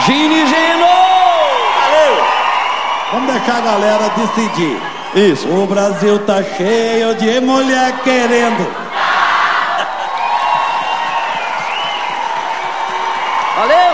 Gini Gino! Valeu! Vamos deixar a galera decidir. Isso. O Brasil tá cheio de mulher querendo. Valeu!